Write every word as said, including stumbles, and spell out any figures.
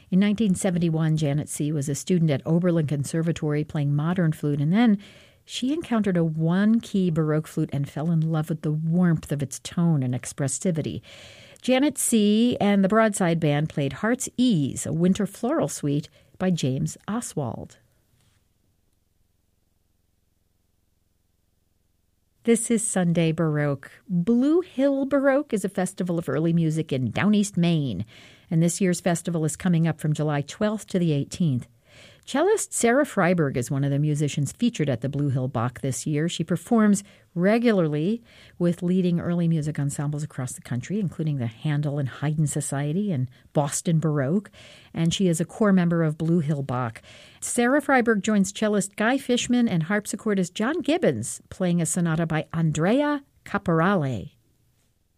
In nineteen seventy-one, Janet C. was a student at Oberlin Conservatory playing modern flute, and then she encountered a one-key Baroque flute and fell in love with the warmth of its tone and expressivity. Janet C. and the Broadside Band played Heart's Ease, a winter floral suite by James Oswald. This is Sunday Baroque. Blue Hill Baroque is a festival of early music in Downeast, Maine, and this year's festival is coming up from July twelfth to the eighteenth. Cellist Sarah Freiberg is one of the musicians featured at the Blue Hill Bach this year. She performs regularly with leading early music ensembles across the country, including the Handel and Haydn Society and Boston Baroque, and she is a core member of Blue Hill Bach. Sarah Freiberg joins cellist Guy Fishman and harpsichordist John Gibbons, playing a sonata by Andrea Caporale.